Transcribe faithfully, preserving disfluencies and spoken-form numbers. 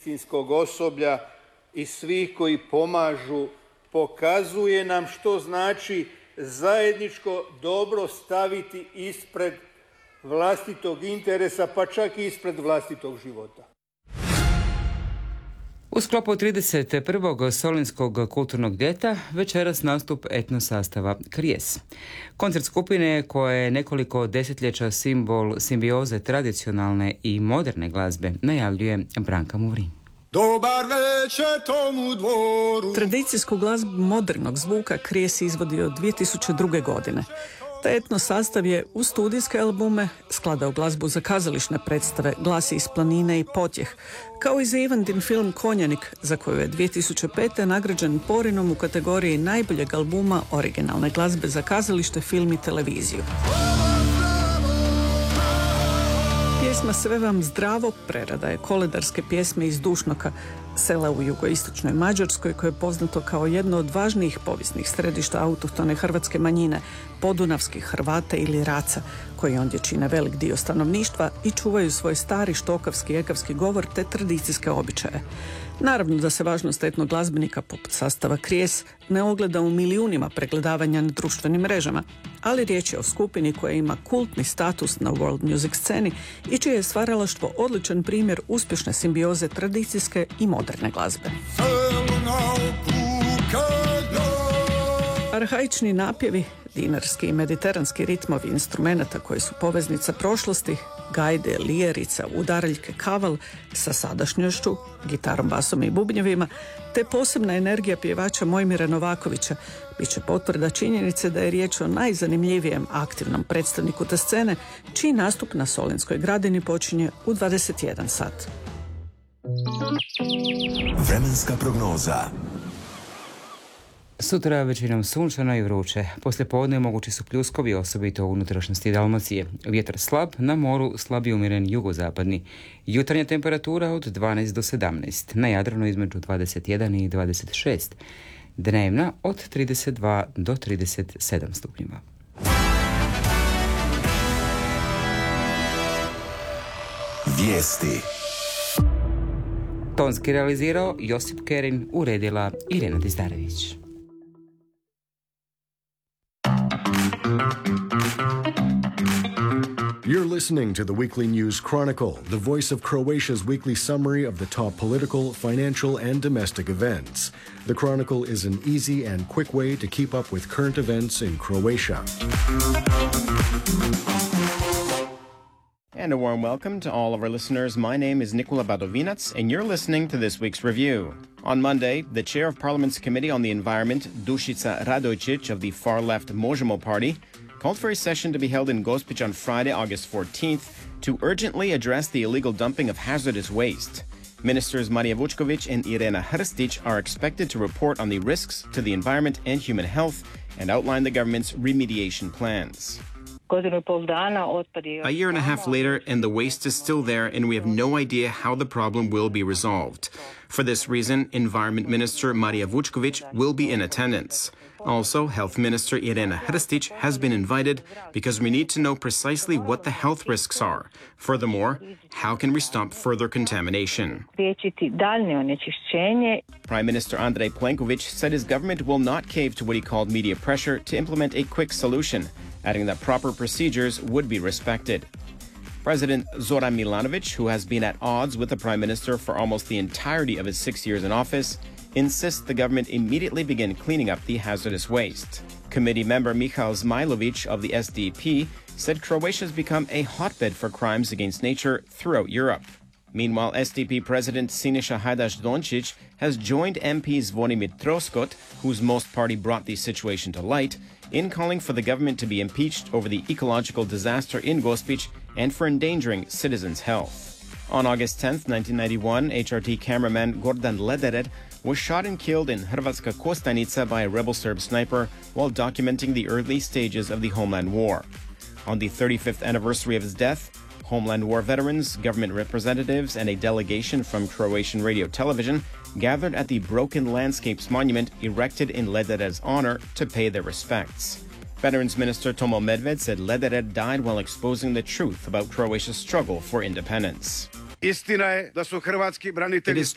medicinskog osoblja i svih koji pomažu, pokazuje nam što znači zajedničko dobro staviti ispred vlastitog interesa, pa čak i ispred vlastitog života. U sklopu trideset prvog Solinskog kulturnog ljeta večeras nastup etno sastava Krijes. Koncert skupine koja je nekoliko desetljeća simbol simbioze tradicionalne i moderne glazbe najavljuje Branka Muvrin. Dobar večer tomu dvoru. Tradicijsku glazbu modernog zvuka Krijes izvodio dvije tisuće druge. godine. Taj etno sastav je u studijske albume skladao glazbu za kazališne predstave Glasi iz planine i Potjeh, kao i za Ivandin film Konjanik, za koju je dvije tisuće pete. nagrađen Porinom u kategoriji najboljeg albuma originalne glazbe za kazalište, film i televiziju. Pjesma Sve vam zdravo prerada je koledarske pjesme iz Dušnoka, sela u jugoistočnoj Mađarskoj, koje je poznato kao jedno od važnijih povijesnih središta autohtone hrvatske manjine, podunavskih Hrvata ili Raca, koji ondje čine velik dio stanovništva i čuvaju svoj stari štokavski ekavski govor te tradicijske običaje. Naravno da se važnost etnog glazbenika poput sastava Krijes ne ogleda u milijunima pregledavanja na društvenim mrežama, ali riječ je o skupini koja ima kultni status na world music sceni i čije je stvaralaštvo odličan primjer uspješne simbioze tradicijske i moderne glazbe. Arhaični napjevi, dinarski i mediteranski ritmovi instrumenata koji su poveznica prošlosti, gajde, lijerica, udaraljke, kaval sa sadašnjošću, gitarom, basom i bubnjevima, te posebna energija pjevača Mojmira Novakovića bit će potvrda činjenice da je riječ o najzanimljivijem aktivnom predstavniku te scene, čiji nastup na Solinskoj gradini počinje u dvadeset jedan sat. Vremenska prognoza. Sutra većinom sunčano i vruće. Poslije podne mogući su pljuskovi, osobito u unutrašnjosti Dalmacije. Vjetar slab, na moru slab i umjeren jugozapadni. Jutarnja temperatura od dvanaest do sedamnaest, na Jadranu između dvadeset jedan i dvadeset šest. Dnevna od trideset dva do trideset sedam stupnjeva. Vijesti. Tonski realizirao Josip Kerin, uredila Irena Dizdarević. You're listening to the Weekly News Chronicle, the voice of Croatia's weekly summary of the top political, financial, and domestic events. The Chronicle is an easy and quick way to keep up with current events in Croatia. And a warm welcome to all of our listeners. My name is Nikola Badovinac, and you're listening to this week's review. On Monday, the chair of Parliament's Committee on the Environment, Dušica Radojčić of the far-left Možemo party, called for a session to be held in Gospić on Friday, August fourteenth, to urgently address the illegal dumping of hazardous waste. Ministers Marija Vučković and Irena Hrstić are expected to report on the risks to the environment and human health and outline the government's remediation plans. A year and a half later, and the waste is still there, and we have no idea how the problem will be resolved. For this reason, Environment Minister Marija Vučković will be in attendance. Also, Health Minister Irena Hrstić has been invited because we need to know precisely what the health risks are. Furthermore, how can we stop further contamination? Prime Minister Andrej Plenković said his government will not cave to what he called media pressure to implement a quick solution, adding that proper procedures would be respected. President Zoran Milanović, who has been at odds with the Prime Minister for almost the entirety of his six years in office, insists the government immediately begin cleaning up the hazardous waste. Committee member Michal Zmajlović of the S D P said Croatia has become a hotbed for crimes against nature throughout Europe. Meanwhile, S D P President Siniša Hajdaš-Dončić has joined M P Zvonimir Troskot, whose most party brought the situation to light, in calling for the government to be impeached over the ecological disaster in Gospić and for endangering citizens' health. On August tenth, nineteen ninety-one, H R T cameraman Gordan Lederer was shot and killed in Hrvatska Kostajnica by a rebel Serb sniper while documenting the early stages of the Homeland War. On the thirty-fifth anniversary of his death, Homeland War veterans, government representatives, and a delegation from Croatian radio television gathered at the Broken Landscapes Monument erected in Lederer's honor to pay their respects. Veterans Minister Tomo Medved said Lederer died while exposing the truth about Croatia's struggle for independence. Istina je da su hrvatski branitelji